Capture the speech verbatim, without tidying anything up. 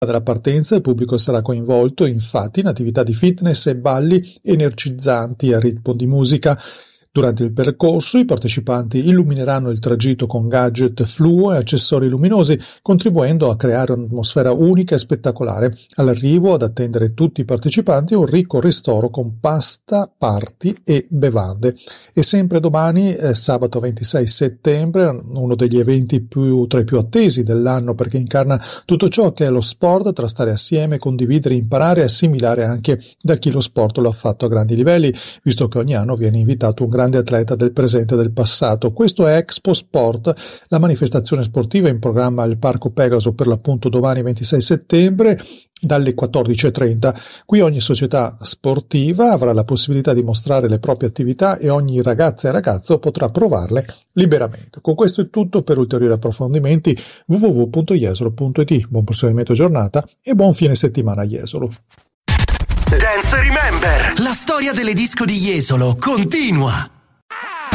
della partenza il pubblico sarà coinvolto infatti in attività di fitness e balli energizzanti a ritmo di musica. Durante il percorso i partecipanti illumineranno il tragitto con gadget fluo e accessori luminosi, contribuendo a creare un'atmosfera unica e spettacolare. All'arrivo, ad attendere tutti i partecipanti, un ricco ristoro con pasta, party e bevande. E sempre domani, eh, sabato ventisei settembre, uno degli eventi più, tra i più attesi dell'anno, perché incarna tutto ciò che è lo sport, tra stare assieme, condividere, imparare e assimilare anche da chi lo sport lo ha fatto a grandi livelli, visto che ogni anno viene invitato un grande atleta del presente e del passato. Questo è Expo Sport, la manifestazione sportiva in programma al Parco Pegaso per l'appunto domani ventisei settembre dalle quattordici e trenta. Qui ogni società sportiva avrà la possibilità di mostrare le proprie attività e ogni ragazza e ragazzo potrà provarle liberamente. Con questo è tutto. Per ulteriori approfondimenti w w w punto jesolo punto i t. Buon proseguimento giornata e buon fine settimana a Jesolo. Dance Remember, la storia delle disco di Jesolo continua.